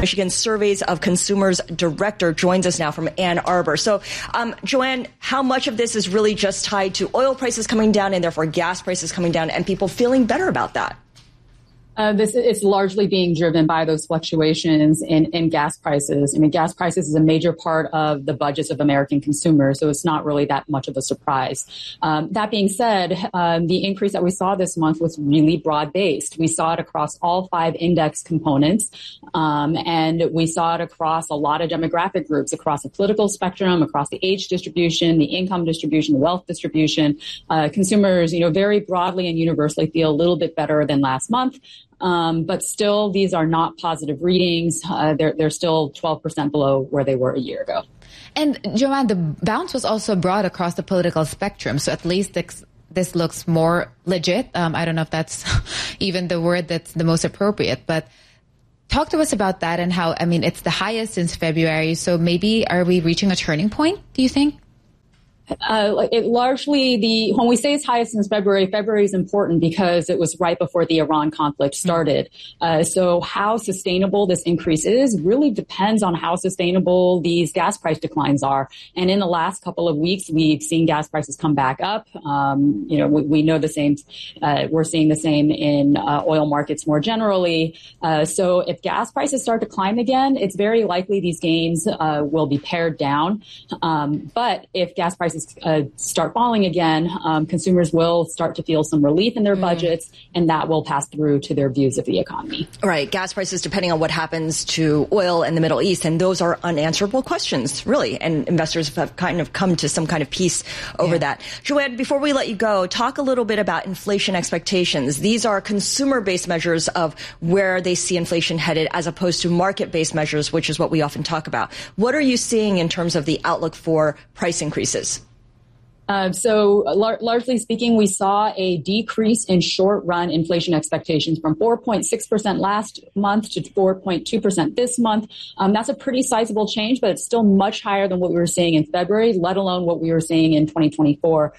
Michigan Surveys of Consumers Director joins us now from Ann Arbor. So, Joanne, how much of this is really just tied to oil prices coming down and therefore gas prices coming down and people feeling better about that? This is largely being driven by those fluctuations in gas prices. I mean, gas prices is a major part of the budgets of American consumers, so it's not really that much of a surprise. That being said, the increase that we saw this month was really broad-based. We saw it across all 5 index components, and we saw it across a lot of demographic groups, across the political spectrum, across the age distribution, the income distribution, the wealth distribution. Consumers, very broadly and universally feel a little bit better than last month. But still, these are not positive readings. They're still 12% below where they were a year ago. And Joanne, the bounce was also broad across the political spectrum. So at least this looks more legit. I don't know if that's even the word that's the most appropriate, but talk to us about that and how, it's the highest since February. So maybe are we reaching a turning point, do you think? When we say it's highest since February is important because it was right before the Iran conflict started. So how sustainable this increase is really depends on how sustainable these gas price declines are. And in the last couple of weeks, we've seen gas prices come back up. We know the same. We're seeing the same in oil markets more generally. So if gas prices start to climb again, it's very likely these gains will be pared down. But if gas prices start falling again, consumers will start to feel some relief in their budgets, and that will pass through to their views of the economy. Right. Gas prices, depending on what happens to oil in the Middle East, and those are unanswerable questions, really, and investors have kind of come to some kind of peace over that. Joanne, before we let you go, talk a little bit about inflation expectations. These are consumer-based measures of where they see inflation headed as opposed to market-based measures, which is what we often talk about. What are you seeing in terms of the outlook for price increases? Largely speaking, we saw a decrease in short-run inflation expectations from 4.6% last month to 4.2% this month. That's a pretty sizable change, but it's still much higher than what we were seeing in February, let alone what we were seeing in 2024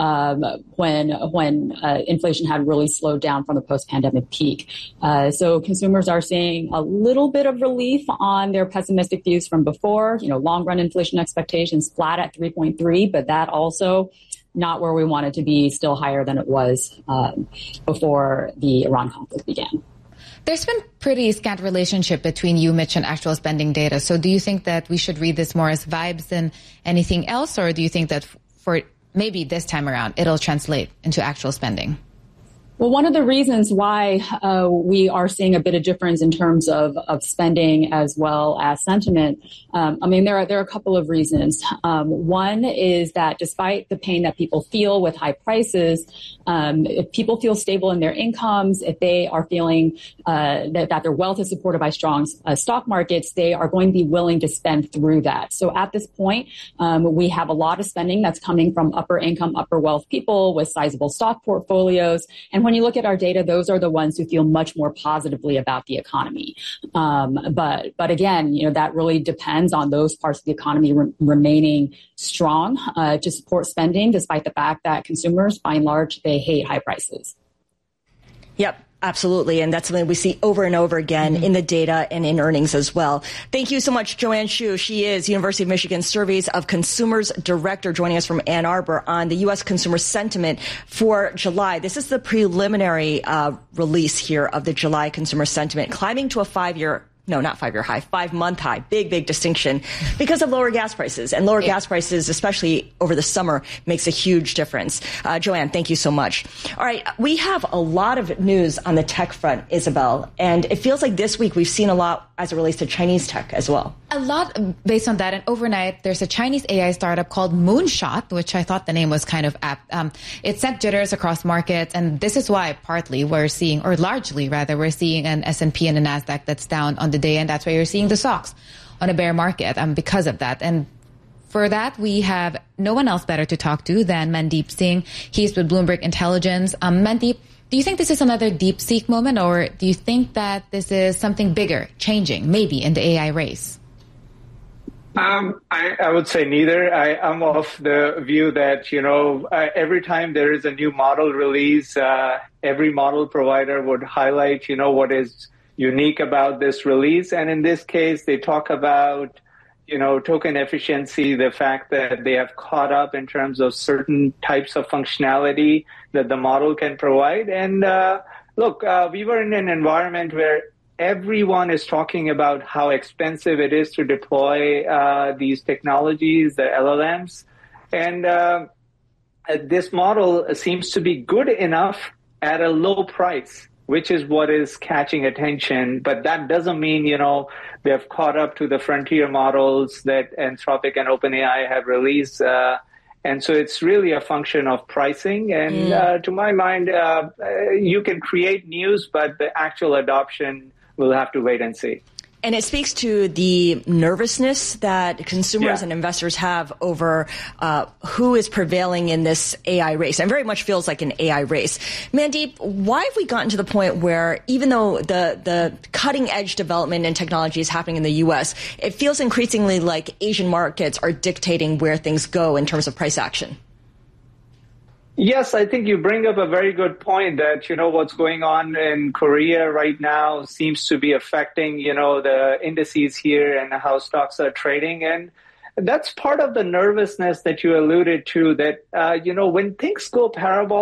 when inflation had really slowed down from the post-pandemic peak. So consumers are seeing a little bit of relief on their pessimistic views from before. Long-run inflation expectations flat at 3.3, but that also not where we want it to be, still higher than it was before the Iran conflict began. There's been pretty scant relationship between you, Mitch, and actual spending data. So do you think that we should read this more as vibes than anything else? Or do you think that for maybe this time around, it'll translate into actual spending? Well, one of the reasons why we are seeing a bit of difference in terms of spending as well as sentiment, there are a couple of reasons. One is that despite the pain that people feel with high prices, if people feel stable in their incomes, if they are feeling that their wealth is supported by strong stock markets, they are going to be willing to spend through that. So at this point, we have a lot of spending that's coming from upper income, upper wealth people with sizable stock portfolios. And when you look at our data, those are the ones who feel much more positively about the economy. But again, that really depends on those parts of the economy remaining strong to support spending, despite the fact that consumers, by and large, they hate high prices. Yep. Absolutely. And that's something we see over and over again in the data and in earnings as well. Thank you so much, Joanne Shu. She is University of Michigan Surveys of Consumers Director, joining us from Ann Arbor on the U.S. consumer sentiment for July. This is the preliminary release here of the July consumer sentiment, climbing to a 5-month high. Big distinction because of lower gas prices. And lower gas prices, especially over the summer, makes a huge difference. Joanne, thank you so much. All right. We have a lot of news on the tech front, Isabel. And it feels like this week we've seen a lot as it relates to Chinese tech as well. A lot based on that. And overnight, there's a Chinese AI startup called Moonshot, which I thought the name was kind of apt. It sent jitters across markets. And this is why partly we're seeing, or largely rather, we're seeing an S&P and a NASDAQ that's down on the day, and that's why you're seeing the stocks on a bear market because of that. And for that, we have no one else better to talk to than Mandeep Singh. He's with Bloomberg Intelligence. Mandeep, do you think this is another DeepSeek moment, or do you think that this is something bigger, changing, maybe in the AI race? I would say neither. I'm of the view that, every time there is a new model release, every model provider would highlight, what is unique about this release. And in this case, they talk about, token efficiency, the fact that they have caught up in terms of certain types of functionality that the model can provide. And look, we were in an environment where everyone is talking about how expensive it is to deploy these technologies, the LLMs. And this model seems to be good enough at a low price, which is what is catching attention. But that doesn't mean, they have caught up to the frontier models that Anthropic and OpenAI have released. And so it's really a function of pricing. And to my mind, you can create news, but the actual adoption, we'll have to wait and see. And it speaks to the nervousness that consumers and investors have over who is prevailing in this AI race. And very much feels like an AI race. Mandeep, why have we gotten to the point where even though the cutting edge development and technology is happening in the U.S., it feels increasingly like Asian markets are dictating where things go in terms of price action? Yes, I think you bring up a very good point that, what's going on in Korea right now seems to be affecting, the indices here and how stocks are trading. And that's part of the nervousness that you alluded to that, when things go parabolic,